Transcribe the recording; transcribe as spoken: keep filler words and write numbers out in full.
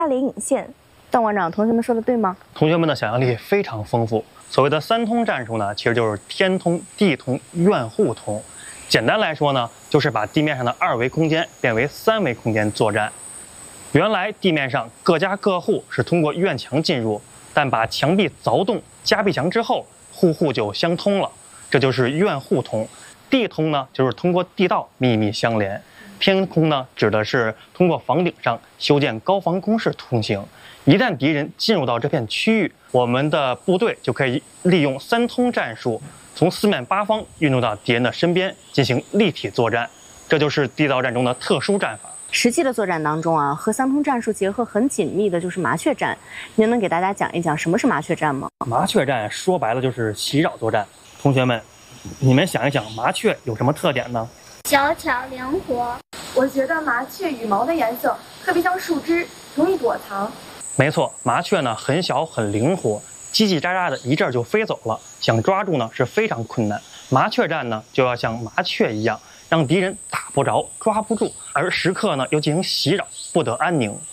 零引线。段馆长，同学们说的对吗？ 同学们的想象力非常丰富。所谓的三通战术呢，其实就是天通、地通、院户通。简单来说呢，就是把地面上的二维空间变为三维空间作战。原来地面上各家各户是通过院墙进入，但把墙壁凿洞、加壁墙之后，户户就相通了，这就是院户通。地通呢，就是通过地道秘密相连；天通呢，指的是通过房顶上修建高防工事通行。一旦敌人进入到这片区域，我们的部队就可以利用三通战术，从四面八方运动到敌人的身边进行立体作战。这就是地道战中的特殊战法。 实际的作战当中啊，和三通战术结合很紧密的就是麻雀战。您能给大家讲一讲什么是麻雀战吗？ 麻雀战说白了就是袭扰作战。同学们，你们想一想，麻雀有什么特点呢？ 小巧灵活。 我觉得麻雀羽毛的颜色特别像树枝，容易躲藏。 没错，麻雀呢很小很灵活，叽叽喳喳的一阵就飞走了，想抓住呢是非常困难。麻雀战呢就要像麻雀一样，让敌人打不着、抓不住，而时刻呢又进行袭扰，不得安宁。